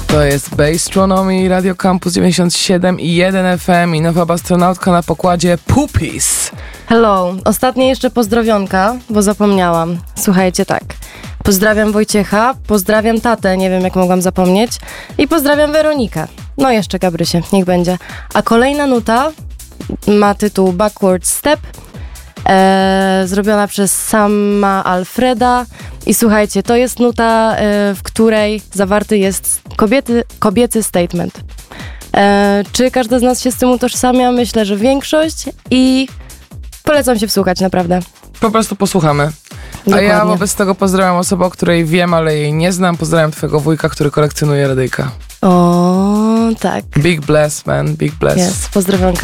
To jest Basstronomy, Radio Campus 97,1 FM i nowa astronautka na pokładzie Puppies. Hello, ostatnie jeszcze pozdrowionka, bo zapomniałam. Słuchajcie, tak. Pozdrawiam Wojciecha, pozdrawiam tatę, nie wiem jak mogłam zapomnieć, i pozdrawiam Weronikę. No jeszcze Gabrysię, niech będzie. A kolejna nuta ma tytuł Backward Step, zrobiona przez Sama Alfreda. I słuchajcie, to jest nuta, w której zawarty jest kobiecy statement. Czy każda z nas się z tym utożsamia? Myślę, że większość, i polecam się wsłuchać, naprawdę. Po prostu posłuchamy. Dokładnie. A ja wobec tego pozdrawiam osobę, o której wiem, ale jej nie znam. Pozdrawiam twojego wujka, który kolekcjonuje radyjka. O, tak. Big bless, man, big bless. Jest, pozdrowionka.